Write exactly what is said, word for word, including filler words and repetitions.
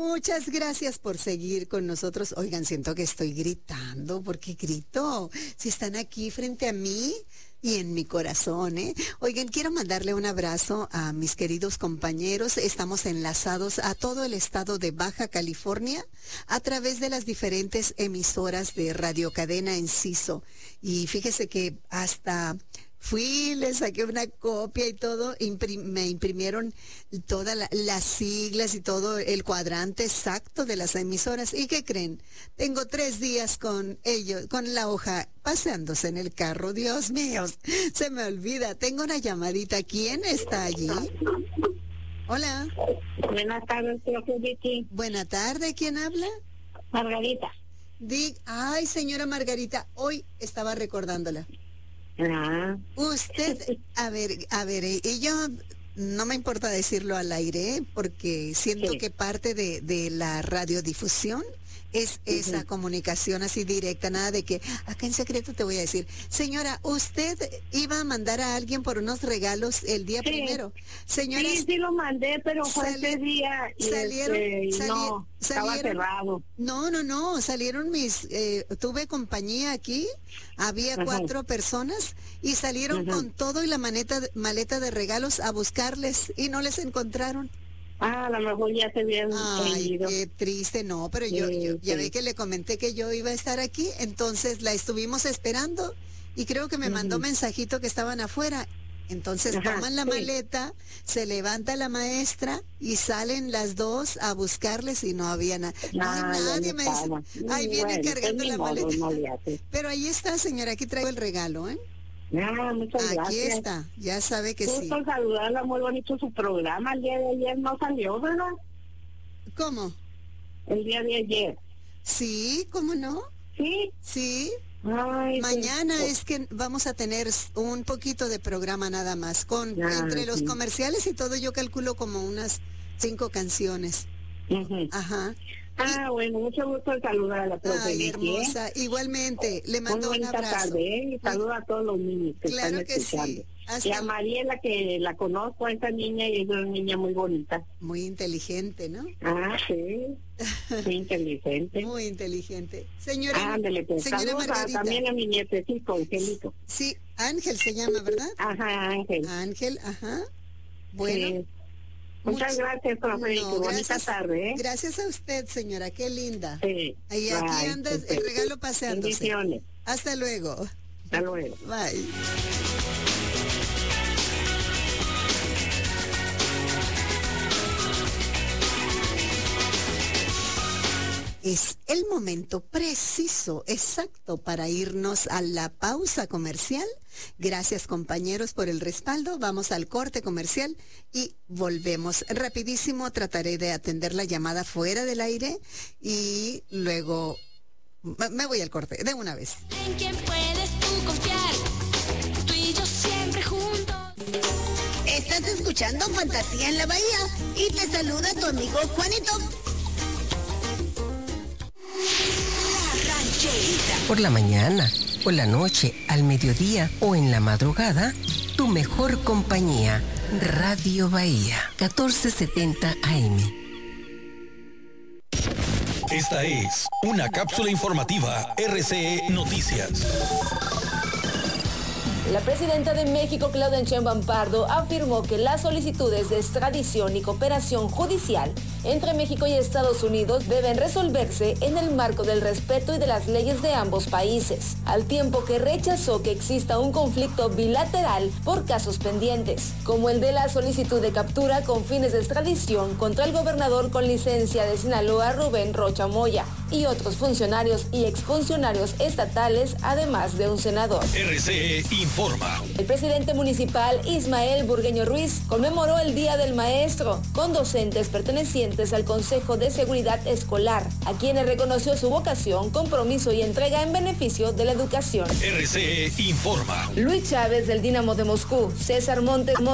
Muchas gracias por seguir con nosotros. Oigan, siento que estoy gritando. ¿Por qué grito? Si están aquí frente a mí y en mi corazón, ¿eh? Oigan, quiero mandarle un abrazo a mis queridos compañeros. Estamos enlazados a todo el estado de Baja California a través de las diferentes emisoras de Radio Cadena Enciso. Y fíjese que hasta fui, le saqué una copia y todo, imprim- me imprimieron todas la, las siglas y todo el cuadrante exacto de las emisoras. ¿Y qué creen? Tengo tres días con ellos, con la hoja paseándose en el carro. Dios mío, se me olvida. Tengo una llamadita. ¿Quién está allí? Hola. Buenas tardes, profe Vicky. Buena tarde, ¿quién habla? Margarita. Di, ay, señora Margarita, hoy estaba recordándola. Ah. Usted, a ver, a ver, eh, y yo no me importa decirlo al aire, ¿eh? Porque siento Sí. que parte de, de la radiodifusión es esa Ujú. comunicación así directa, nada de que acá en secreto te voy a decir, señora, usted iba a mandar a alguien por unos regalos el día Sí. primero. Señora, Sí, sí lo mandé, pero fue sali- ese día y, salieron- este, y sali- no, estaba salieron- cerrado. no, no, no, salieron mis, eh, tuve compañía aquí, había Ajá. cuatro personas y salieron Ajá. con todo y la maleta, maleta de regalos a buscarles y no les encontraron. Ah, a lo mejor ya se habían Ay, ido. qué triste, no, pero yo, Sí, yo ya sí. ve que le comenté que yo iba a estar aquí, entonces la estuvimos esperando y creo que me mandó Ujú. mensajito que estaban afuera. Entonces Ajá, toman la sí. maleta, se levanta la maestra y salen las dos a buscarles y no había nada. No hay Ah, ya nadie, no me dice. estaba. Ahí Mm, viene bueno, cargando pues ni la modo, maleta. no le hace. Pero ahí está, señora, aquí traigo el regalo, ¿eh? Ah, muchas Aquí gracias. está, ya sabe que sí. Gusto saludarla, muy bonito su programa. El día de ayer no salió, ¿verdad? ¿Cómo? El día de ayer. Sí, ¿cómo no? Sí. Sí. Ay, Mañana pues, es que vamos a tener un poquito de programa nada más. Con Ah, entre los sí. comerciales y todo yo calculo como unas cinco canciones. Ujú. Ajá. Ah, bueno, mucho gusto en saludar a la profe Ay, Vicky, ¿eh? hermosa. Igualmente, le Muy mando un bonita abrazo. tarde, ¿eh? Y saluda a todos los niños que Claro están que sí. escuchando. Hasta- Y a Mariela, que la conozco, a esa niña, y es una niña muy bonita. Muy inteligente, ¿no? Ah, sí. Muy inteligente. Muy inteligente. Señora, Ándele, pues. señora Saludos a- Margarita. también a mi nietecito, Angelito. Sí, Ángel se llama, ¿verdad? Ajá, Ángel. Ángel, ajá. Bueno. Sí. Muchas much- gracias, profe. Vicky. No, Bonita gracias, tarde, ¿eh? gracias a usted, señora, qué linda. Sí. Y aquí Bye. anda el Perfecto. regalo paseándose. Bendiciones. Hasta luego. Hasta luego. Bye. Es el momento preciso, exacto, para irnos a la pausa comercial. Gracias, compañeros, por el respaldo. Vamos al corte comercial y volvemos. Rapidísimo, trataré de atender la llamada fuera del aire y luego me me voy al corte de una vez. En quien puedes tú confiar, tú y yo siempre juntos. Estás escuchando Fantasía en la Bahía y te saluda tu amigo Juanito. La rancherita. Por la mañana, por la noche, al mediodía o en la madrugada, tu mejor compañía, Radio Bahía, catorce setenta A M. Esta es una cápsula informativa R C E Noticias. La presidenta de México, Claudia Sheinbaum Pardo, afirmó que las solicitudes de extradición y cooperación judicial entre México y Estados Unidos deben resolverse en el marco del respeto y de las leyes de ambos países, al tiempo que rechazó que exista un conflicto bilateral por casos pendientes, como el de la solicitud de captura con fines de extradición contra el gobernador con licencia de Sinaloa, Rubén Rocha Moya, y otros funcionarios y exfuncionarios estatales, además de un senador. R C E informa. El presidente municipal Ismael Burgueño Ruiz conmemoró el Día del Maestro con docentes pertenecientes al Consejo de Seguridad Escolar, a quienes reconoció su vocación, compromiso y entrega en beneficio de la educación. R C E informa. Luis Chávez del Dinamo de Moscú, César Montes